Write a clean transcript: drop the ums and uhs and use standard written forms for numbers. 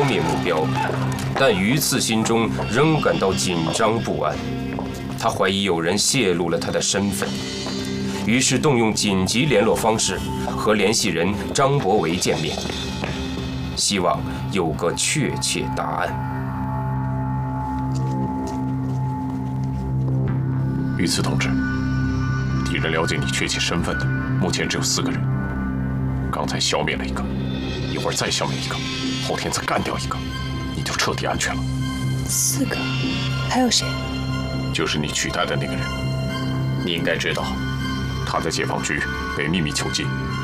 灭目标，但榆次心中仍感到紧张不安。他怀疑有人泄露了他的身份，于是动用紧急联络方式和联系人张伯维见面，希望有个确切答案。 榆次同志，敌人了解你确切身份的，目前只有4个人。刚才消灭了一个，一会儿再消灭一个，后天再干掉一个，你就彻底安全了。 4个，还有谁？ 就是你取代的那个人，你应该知道，他在解放局被秘密囚禁，